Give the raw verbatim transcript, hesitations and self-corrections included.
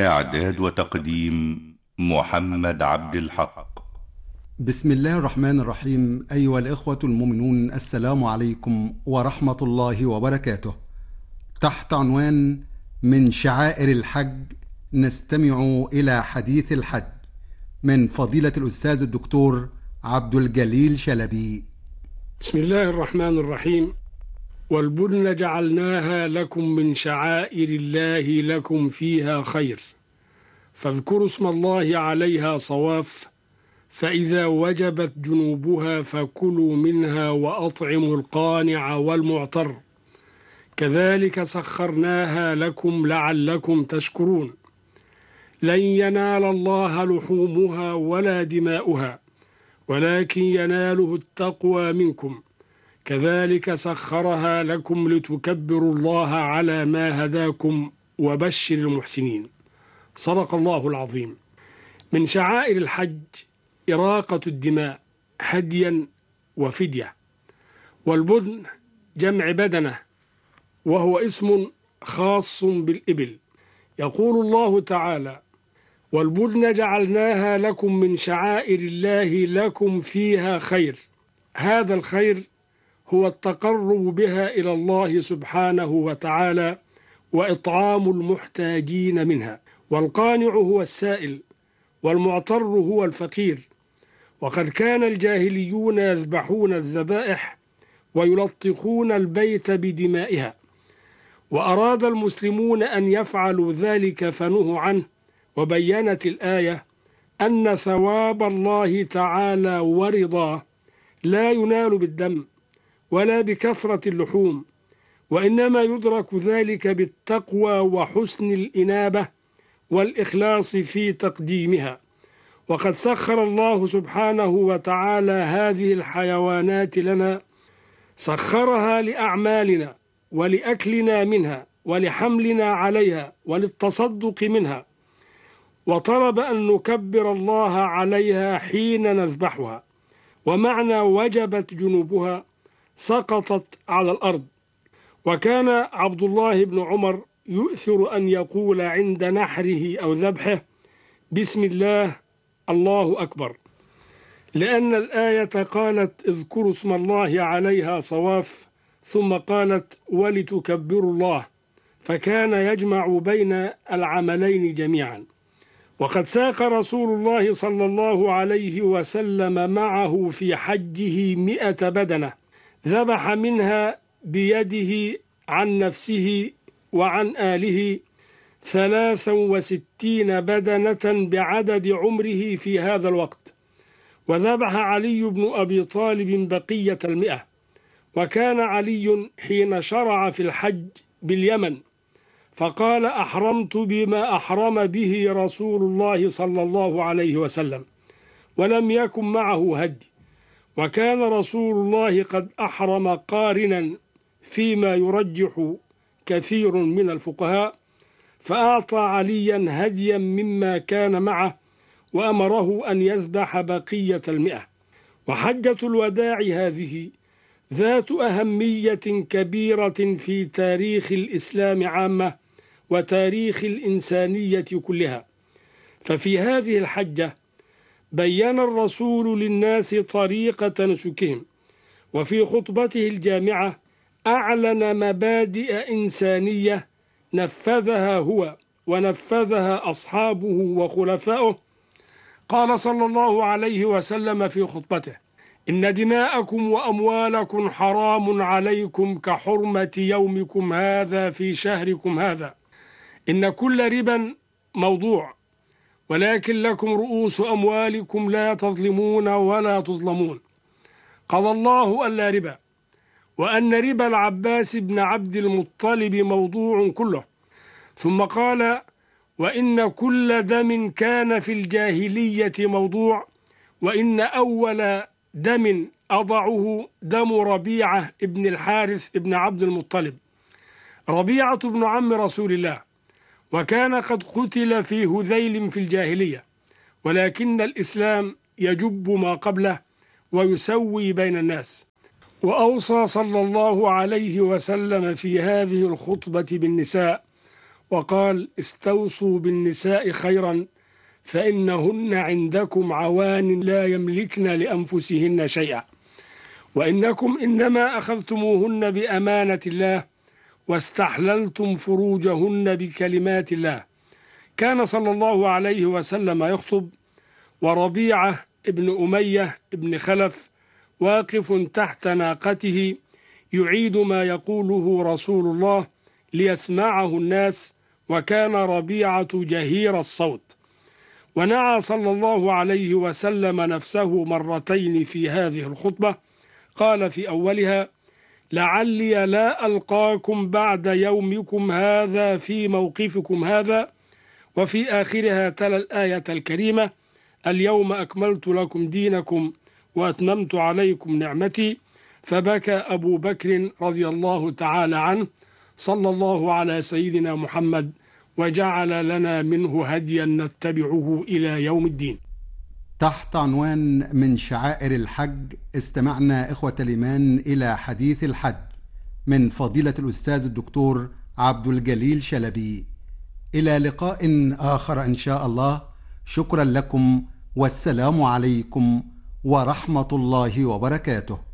إعداد وتقديم محمد عبد الحق. بسم الله الرحمن الرحيم. أيها الإخوة المؤمنون، السلام عليكم ورحمة الله وبركاته. تحت عنوان من شعائر الحج نستمع إلى حديث الحج من فضيلة الأستاذ الدكتور عبد الجليل شلبي. بسم الله الرحمن الرحيم. والبدن جعلناها لكم من شعائر الله لكم فيها خير، فاذكروا اسم الله عليها صواف، فإذا وجبت جنوبها فكلوا منها وأطعموا القانع والمعتر، كذلك سخرناها لكم لعلكم تشكرون. لن ينال الله لحومها ولا دماؤها ولكن يناله التقوى منكم، كذلك سخرها لكم لتكبروا الله على ما هداكم وبشر المحسنين. صدق الله العظيم. من شعائر الحج إراقة الدماء هديا وفدية. والبدن جمع بدنة، وهو اسم خاص بالإبل. يقول الله تعالى: والبدن جعلناها لكم من شعائر الله لكم فيها خير. هذا الخير هو التقرب بها إلى الله سبحانه وتعالى وإطعام المحتاجين منها. والقانع هو السائل، والمعتر هو الفقير. وقد كان الجاهليون يذبحون الذبائح ويلطخون البيت بدمائها، وأراد المسلمون أن يفعلوا ذلك فنهوا عنه، وبينت الآية أن ثواب الله تعالى ورضاه لا ينال بالدم ولا بكثرة اللحوم، وإنما يدرك ذلك بالتقوى وحسن الإنابة والإخلاص في تقديمها. وقد سخر الله سبحانه وتعالى هذه الحيوانات لنا، سخرها لأعمالنا ولأكلنا منها ولحملنا عليها وللتصدق منها، وطلب أن نكبر الله عليها حين نذبحها. ومعنى وجبت جنوبها سقطت على الأرض. وكان عبد الله بن عمر يؤثر أن يقول عند نحره أو ذبحه: بسم الله الله أكبر، لأن الآية قالت: اذكروا اسم الله عليها صواف، ثم قالت: ولتكبروا الله، فكان يجمع بين العملين جميعا. وقد ساق رسول الله صلى الله عليه وسلم معه في حجه مئة بدنة، ذبح منها بيده عن نفسه وعن آله ثلاثا وستين بدنة بعدد عمره في هذا الوقت. وذبح علي بن أبي طالب بقية المئة. وكان علي حين شرع في الحج باليمن فقال: أحرمت بما أحرم به رسول الله صلى الله عليه وسلم، ولم يكن معه هدي. وكان رسول الله قد أحرم قارنا، فيما يرجح كثير من الفقهاء، فأعطى عليا هديا مما كان معه، وأمره أن يذبح بقية المئة. وحجة الوداع هذه ذات أهمية كبيرة في تاريخ الإسلام عامة وتاريخ الإنسانية كلها. ففي هذه الحجة بيّن الرسول للناس طريقة نسكهم، وفي خطبته الجامعة أعلن مبادئ إنسانية نفذها هو ونفذها أصحابه وخلفائه. قال صلى الله عليه وسلم في خطبته: إن دماءكم وأموالكم حرام عليكم كحرمة يومكم هذا في شهركم هذا. إن كل ربا موضوع، ولكن لكم رؤوس أموالكم لا تظلمون ولا تظلمون. قضى الله ألا ربا، وأن ربا العباس بن عبد المطلب موضوع كله. ثم قال: وإن كل دم كان في الجاهلية موضوع، وإن أول دم أضعه دم ربيعة ابن الحارث ابن عبد المطلب. ربيعة ابن عم رسول الله، وكان قد قتل في هذيل في الجاهلية، ولكن الإسلام يجب ما قبله ويسوي بين الناس. وأوصى صلى الله عليه وسلم في هذه الخطبة بالنساء: وقال: استوصوا بالنساء خيرا فإنهن عندكم عوان لا يملكن لأنفسهن شيئا، وإنكم إنما أخذتموهن بأمانة الله واستحللتم فروجهن بكلمات الله. كان صلى الله عليه وسلم يخطب وربيعة ابن أمية ابن خلف واقف تحت ناقته يعيد ما يقوله رسول الله ليسمعه الناس، وكان ربيعة جهير الصوت. ونعى صلى الله عليه وسلم نفسه مرتين في هذه الخطبة. قال في أولها: لعلي لا ألقاكم بعد يومكم هذا في موقفكم هذا، وفي آخرها تلا الآية الكريمة: اليوم أكملت لكم دينكم وأتممت عليكم نعمتي. فبكى أبو بكر رضي الله تعالى عنه. صلى الله على سيدنا محمد وجعل لنا منه هديا نتبعه إلى يوم الدين. تحت عنوان من شعائر الحج استمعنا إخوة الإيمان إلى حديث الحج من فضيلة الأستاذ الدكتور عبد الجليل شلبي. إلى لقاء آخر إن شاء الله. شكرا لكم والسلام عليكم ورحمة الله وبركاته.